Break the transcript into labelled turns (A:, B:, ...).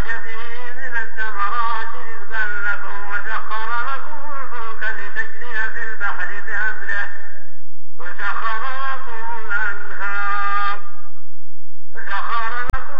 A: أخرج به من الثمرات رزقا لكم وسخر لكم الفلك لتجري في البحر بأمره وسخر